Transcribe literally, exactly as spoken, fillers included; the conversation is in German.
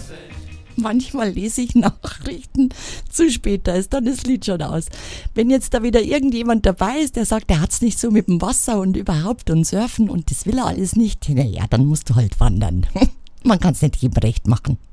Manchmal lese ich Nachrichten zu spät, da ist dann das Lied schon aus. Wenn jetzt da wieder irgendjemand dabei ist, der sagt, der hat's nicht so mit dem Wasser und überhaupt und Surfen und das will er alles nicht, naja, dann musst du halt wandern. Man kann's nicht jedem recht machen.